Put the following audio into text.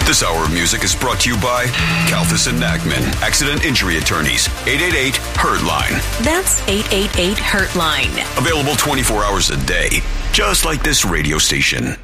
This hour of music is brought to you by Kalfas and Nachman, Accident Injury Attorneys, 888-HURT-LINE. That's 888-HURT-LINE. Available 24 hours a day, just like this radio station.